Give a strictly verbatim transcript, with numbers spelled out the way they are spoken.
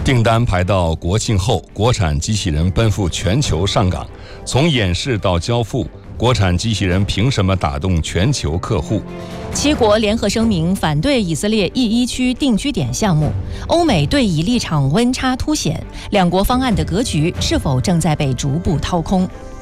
订单排到国庆后，国产机器人奔赴全球上岗。从演示到交付，国产机器人凭什么打动全球客户？ 七国联合声明反对以色列 E 一区定居点项目，欧美对以立场温差凸显，两国方案的格局是否正在被逐步掏空？